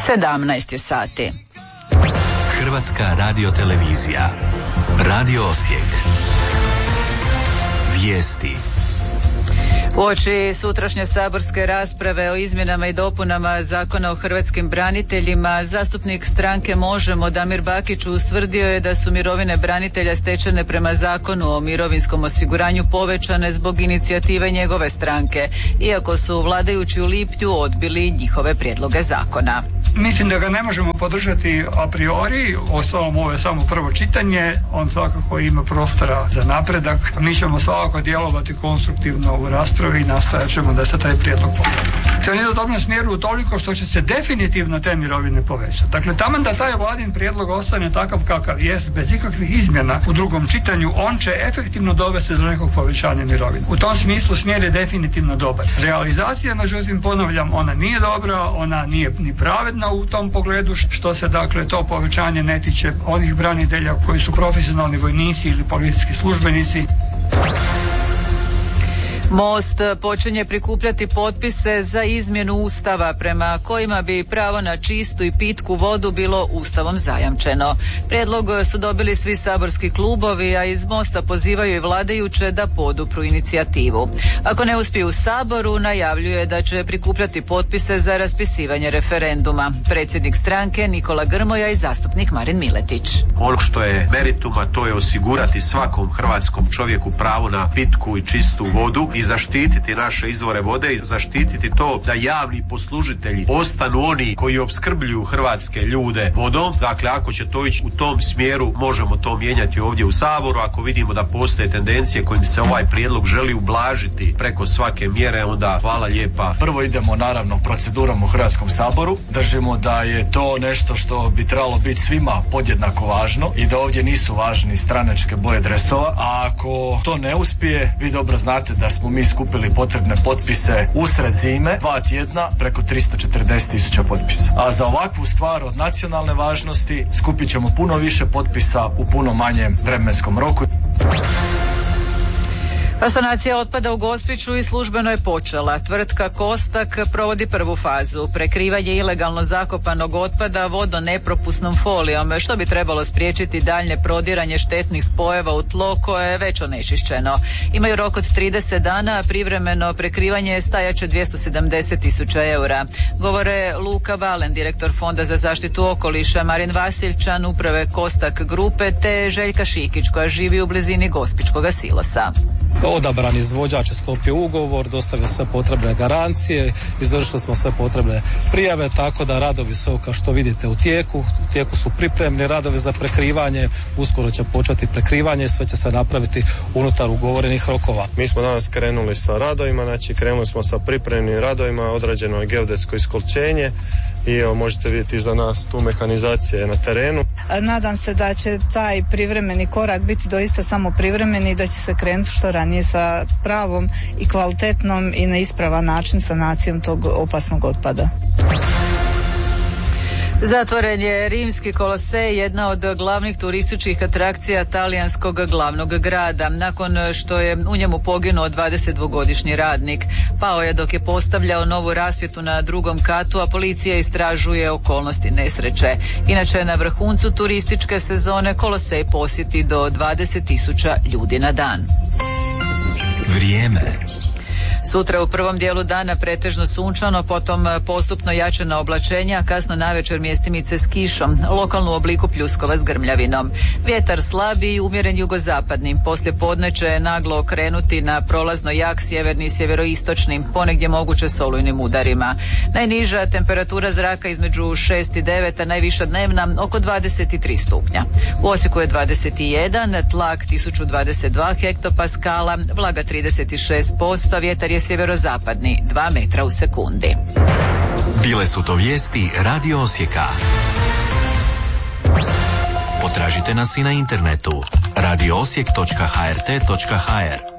17 je sati. Hrvatska radiotelevizija. Radio Osijek. Vijesti. Uoči sutrašnje saborske rasprave o izmjenama i dopunama Zakona o hrvatskim braniteljima, zastupnik stranke Možemo Damir Bakić ustvrdio je da su mirovine branitelja stečene prema Zakonu o mirovinskom osiguranju povećane zbog inicijative njegove stranke, iako su vladajući u lipnju odbili njihove prijedloge zakona. Mislim da ga ne možemo podržati a priori, ostalom ovo je samo prvo čitanje, on svakako ima prostora za napredak. Mi ćemo svakako djelovati konstruktivno u raspravi i nastojat ćemo da se taj prijedlog popravi. On ide u dobrom smjeru utoliko što će se definitivno te mirovine povećati. Dakle, taman da taj vladin prijedlog ostane takav kakav jest, bez ikakvih izmjena u drugom čitanju, on će efektivno dovesti do nekog povećanja mirovine. U tom smislu smjer je definitivno dobar. Realizacija, međutim, ponavljam, ona nije dobra, ona nije ni pravedna u tom pogledu, što se dakle to povećanje ne tiče onih branitelja koji su profesionalni vojnici ili policijski službenici. Most počinje prikupljati potpise za izmjenu Ustava prema kojima bi pravo na čistu i pitku vodu bilo Ustavom zajamčeno. Prijedlog su dobili svi saborski klubovi, a iz Mosta pozivaju i vladajuće da podupru inicijativu. Ako ne uspiju u Saboru, najavljuje da će prikupljati potpise za raspisivanje referenduma. Predsjednik stranke Nikola Grmoja i zastupnik Marin Miletić. Ono što je merituma, to je osigurati svakom hrvatskom čovjeku pravo na pitku i čistu vodu i zaštititi naše izvore vode i zaštititi to da javni poslužitelji ostanu oni koji opskrbljuju hrvatske ljude vodom. Dakle, ako će to ići u tom smjeru, možemo to mijenjati ovdje u Saboru. Ako vidimo da postoje tendencije kojim se ovaj prijedlog želi ublažiti preko svake mjere, onda hvala lijepa. Prvo idemo naravno procedurom u Hrvatskom saboru. Držimo da je to nešto što bi trebalo biti svima podjednako važno i da ovdje nisu važni stranačke boje dresova. A ako to ne uspije, vi dobro znate da smo mi skupili potrebne potpise usred zime, 2 tjedna, preko 340.000 potpisa. A za ovakvu stvar od nacionalne važnosti skupit ćemo puno više potpisa u puno manjem vremenskom roku. Sanacija otpada u Gospiću i službeno je počela. Tvrtka Kostak provodi prvu fazu. Prekrivanje ilegalno zakopanog otpada vodonepropusnom folijom, što bi trebalo spriječiti daljnje prodiranje štetnih spojeva u tlo koje je već onečišćeno. Imaju rok od 30 dana, a privremeno prekrivanje stajaće 270.000 eura. Govore Luka Valen, direktor Fonda za zaštitu okoliša, Marin Vasiljčan, uprave Kostak grupe, te Željka Šikić koja živi u blizini Gospićkoga silosa. Odabran izvođač je sklopio ugovor, dostavio sve potrebne garancije, izvršili smo sve potrebne prijave, tako da radovi su, kao što vidite, u tijeku su pripremni radovi za prekrivanje, uskoro će početi prekrivanje, sve će se napraviti unutar ugovorenih rokova. Mi smo danas krenuli sa radovima, znači krenuli smo sa pripremnim radovima, odrađeno je geodetsko iskolčenje i evo možete vidjeti iza nas tu mehanizacije na terenu. Nadam se da će taj privremeni korak biti doista samo privremeni i da će se krenuti što ranije sa pravom i kvalitetnom i na ispravan način sanacijom tog opasnog otpada. Zatvoren je Rimski kolosej, jedna od glavnih turističkih atrakcija talijanskog glavnog grada, nakon što je u njemu poginuo 22-godišnji radnik. Pao je dok je postavljao novu rasvjetu na drugom katu, a policija istražuje okolnosti nesreće. Inače, na vrhuncu turističke sezone kolosej posjeti do 20.000 ljudi na dan. Vrijeme. Sutra u prvom dijelu dana pretežno sunčano, potom postupno jačana oblačenja, kasno navečer mjestimice s kišom, lokalno u obliku pljuskova s grmljavinom. Vjetar slabi i umjeren jugozapadnim, poslije podne će naglo okrenuti na prolazno jak sjeverni i sjeveroistočnim, ponegdje moguće s olujnim udarima. Najniža temperatura zraka između 6 i 9, a najviša dnevna oko 23 stupnja. U Osijeku je 21, tlak 1022 hektopaskala, vlaga 36%, vjetar je sjeverozapadni 2 metra u sekundi. Bile su to vijesti Radio Osijeka. Potražite nas i na internetu radioosijek.hrt.hr.